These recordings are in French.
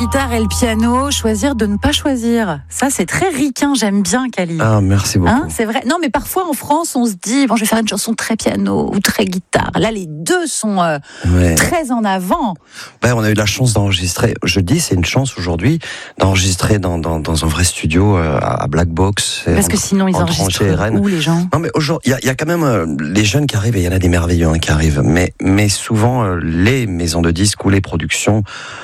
guitare et le piano, choisir de ne pas choisir. Ça, c'est très ricain, j'aime bien, Cali. Ah, merci beaucoup. C'est vrai. Non, mais parfois en France, on se dit, bon, je vais faire une chanson très piano ou très guitare. Là, les deux sont très en avant. On a eu la chance d'enregistrer. Je dis, c'est une chance aujourd'hui d'enregistrer dans un vrai studio à Black Box. Parce que sinon, ils enregistrent où, les gens? Non, mais aujourd'hui, il y a quand même les jeunes qui arrivent, et il y en a des merveilleux qui arrivent. Mais souvent, les maisons de disques ou les productions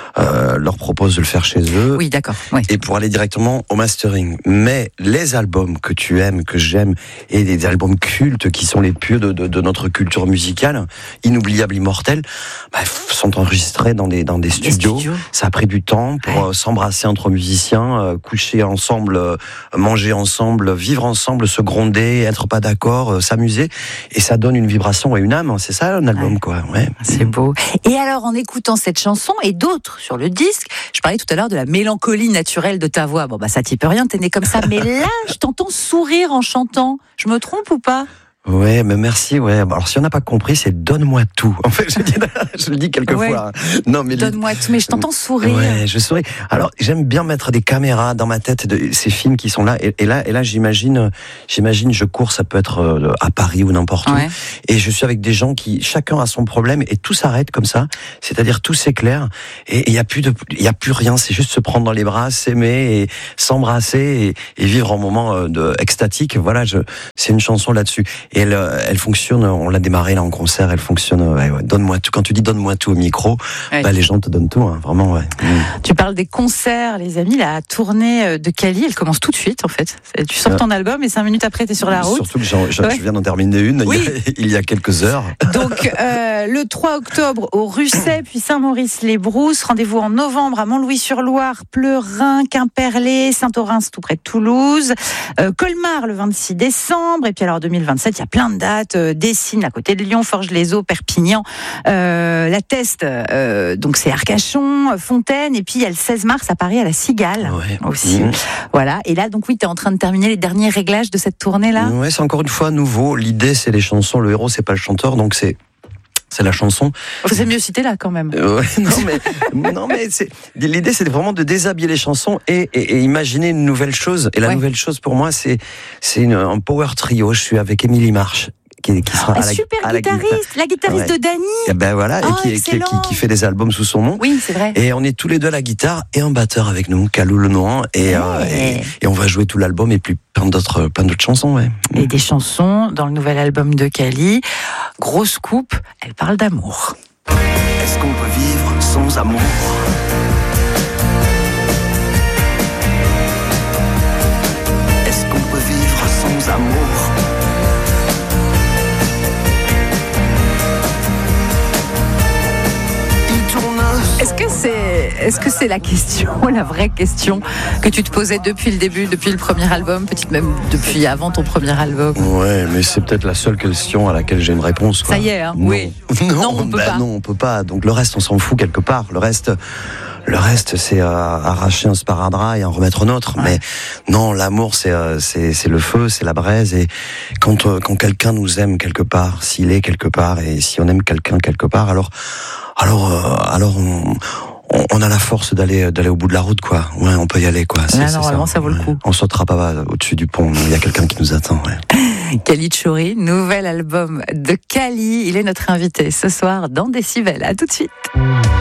leur proposent de le faire chez eux. Oui, d'accord. Oui. Et pour aller directement au mastering. Mais les albums que tu aimes, que j'aime, et des albums cultes qui sont les pieux de notre culture musicale, inoubliables, immortels, sont enregistrés dans des studios. Ça a pris du temps pour s'embrasser entre musiciens, coucher ensemble, manger ensemble, vivre ensemble, se gronder, être pas d'accord, s'amuser. Et ça donne une vibration et une âme. C'est ça un album, quoi. Ouais. C'est beau. Et alors, en écoutant cette chanson et d'autres sur le disque, je parlais tout à l'heure de la mélancolie naturelle de ta voix. Bon, ça t'y peut rien, t'es né comme ça. Mais là, je t'entends sourire en chantant. Je me trompe ou pas? Ouais, mais merci, ouais. Alors, si on n'a pas compris, c'est donne-moi tout. En fait, je le dis quelquefois. Non, mais donne-moi tout, mais je t'entends sourire. Ouais, je souris. Alors, j'aime bien mettre des caméras dans ma tête de ces films qui sont là. Et là, j'imagine, je cours, ça peut être à Paris ou n'importe où. Et je suis avec des gens qui, chacun a son problème et tout s'arrête comme ça. C'est-à-dire, tout s'éclaire et il y a plus rien. C'est juste se prendre dans les bras, s'aimer et s'embrasser et vivre un moment extatique. Voilà, c'est une chanson là-dessus. Et elle fonctionne, on l'a démarré là en concert, elle fonctionne, donne-moi tout. Quand tu dis donne-moi tout au micro, les gens te donnent tout, vraiment, Tu parles des concerts, les amis, la tournée de Cali, elle commence tout de suite, en fait. Tu sors ton album et 5 minutes après, t'es sur la route. Surtout que je viens d'en terminer une, il y a quelques heures. Donc, le 3 octobre au Russet, puis Saint-Maurice-les-Brousses, rendez-vous en novembre à Montlouis-sur-Loire, Pleurin, Quimperlé, Saint-Orens, tout près de Toulouse, Colmar le 26 décembre, et puis alors 2027, il y a plein de dates, Dessines à côté de Lyon, Forges-les-Eaux, Perpignan, La Teste, donc c'est Arcachon, Fontaine, et puis il y a le 16 mars à Paris à la Cigale aussi. Voilà, et là donc t'es en train de terminer les derniers réglages de cette tournée-là. Ouais, c'est encore une fois nouveau. L'idée, c'est les chansons. Le héros, c'est pas le chanteur, donc c'est la chanson. C'est mieux cité là quand même. Non mais l'idée, c'est vraiment de déshabiller les chansons et imaginer une nouvelle chose. Et la nouvelle chose pour moi, c'est un power trio. Je suis avec Émilie Marche. Qui sera la guitariste de Dany. Qui fait des albums sous son nom. Oui, c'est vrai. Et on est tous les deux à la guitare et un batteur avec nous, Calou Lenoir, et on va jouer tout l'album et puis plein d'autres chansons, Et des chansons dans le nouvel album de Cali. Grosse coupe, elle parle d'amour. Est-ce qu'on peut vivre sans amour ? Est-ce qu'on peut vivre sans amour ? Est-ce que c'est la question, la vraie question que tu te posais depuis le début, depuis le premier album, peut-être même depuis avant ton premier album? Ouais, mais c'est peut-être la seule question à laquelle j'ai une réponse, quoi. Ça y est, hein? Non. Oui. Non, on peut pas. Non, on peut pas. Donc le reste, on s'en fout quelque part. Le reste, c'est arracher un sparadrap et en remettre un autre. Mais non, l'amour, c'est le feu, c'est la braise. Et quand quelqu'un nous aime quelque part, s'il est quelque part, et si on aime quelqu'un quelque part, alors on a la force d'aller au bout de la route, quoi. Ouais, on peut y aller, quoi. Normalement, ça vaut le coup. On sautera pas au-dessus du pont. Il y a quelqu'un qui nous attend, Cali Tchouri, nouvel album de Cali. Il est notre invité ce soir dans Décibel. À tout de suite.